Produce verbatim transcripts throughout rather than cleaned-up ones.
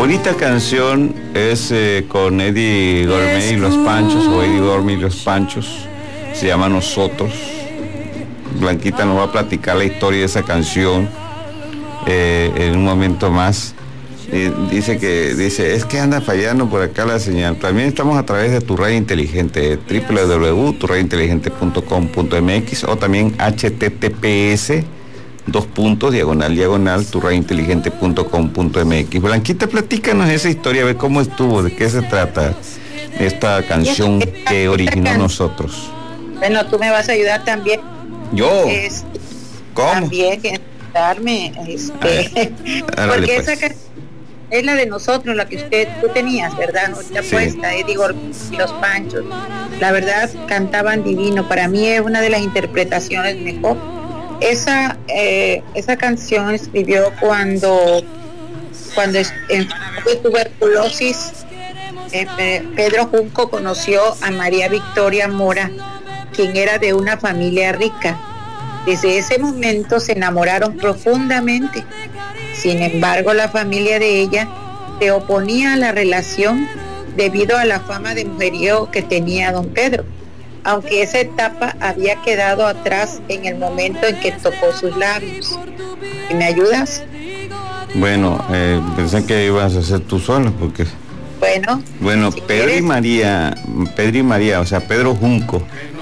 Bonita canción, es eh, con Eddie Gourmet y los Panchos, o Eddie Gourmet y los Panchos, se llama Nosotros. Blanquita nos va a platicar la historia de esa canción eh, en un momento más. Eh, dice que, dice, es que anda fallando por acá la señal. También estamos a través de Tu Radio Inteligente, doble u doble u doble u punto tu radio inteligente punto com punto m x, o también H T T P S dos puntos, diagonal, diagonal, tu radio inteligente punto com punto m x. Blanquita, platícanos esa historia, a ver cómo estuvo, de qué se trata esta canción que originó Nosotros. Bueno, tú me vas a ayudar también. ¿Yo? Es, ¿Cómo? También, darme, este, ah, porque pues. esa canción es la de Nosotros, la que usted, tú tenías, ¿verdad? Ya sí. Puesta, Eddie Gourmet y los Panchos. La verdad, cantaban divino. Para mí es una de las interpretaciones mejor. Esa eh, esa canción escribió cuando cuando en tuberculosis eh, Pedro Junco conoció a María Victoria Mora, quien era de una familia rica. Desde ese momento se enamoraron profundamente. Sin embargo, la familia de ella se oponía a la relación debido a la fama de mujeriego que tenía don Pedro, aunque esa etapa había quedado atrás en el momento en que tocó sus labios. ¿Y me ayudas? Bueno, eh, pensé que ibas a hacer tú sola, porque... Bueno, bueno, si Pedro quieres. y María, Pedro y María, o sea, Pedro Junco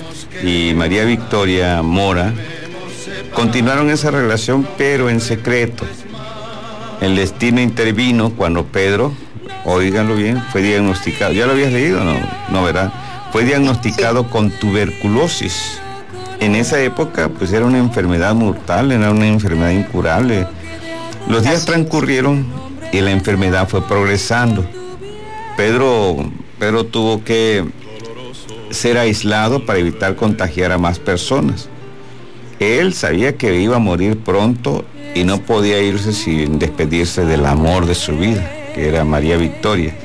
y María Victoria Mora continuaron esa relación, pero en secreto. El destino intervino cuando Pedro, oíganlo bien, fue diagnosticado. ¿Ya lo habías leído? No, no, ¿verdad? Fue diagnosticado sí. con tuberculosis. En esa época, pues era una enfermedad mortal, era una enfermedad incurable. Los días transcurrieron y la enfermedad fue progresando. Pedro, Pedro tuvo que ser aislado para evitar contagiar a más personas. Él sabía que iba a morir pronto y no podía irse sin despedirse del amor de su vida, que era María Victoria.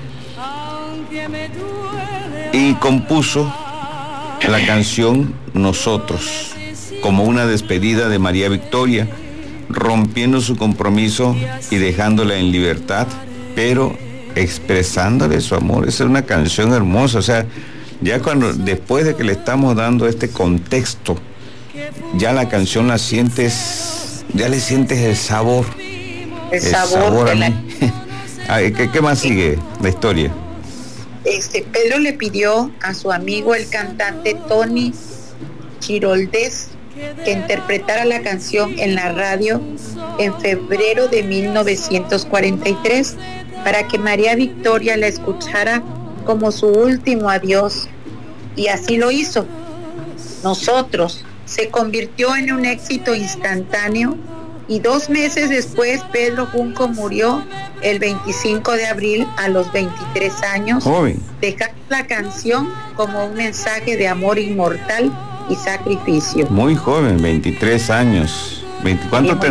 Y compuso la canción Nosotros como una despedida de María Victoria, rompiendo su compromiso y dejándola en libertad, pero expresándole su amor. Esa es una canción hermosa. O sea, ya cuando, después de que le estamos dando este contexto, ya la canción la sientes, ya le sientes el sabor. El, el sabor, sabor a mí. La... ¿Qué, ¿Qué más sigue la historia? Este, Pedro le pidió a su amigo el cantante Tony Giroldés que interpretara la canción en la radio en febrero de mil novecientos cuarenta y tres para que María Victoria la escuchara como su último adiós, y así lo hizo. Nosotros se convirtió en un éxito instantáneo, y dos meses después Pedro Junco murió el veinticinco de abril a los veintitrés años, joven, dejando la canción como un mensaje de amor inmortal y sacrificio. Muy joven, veintitrés años. ¿cuánto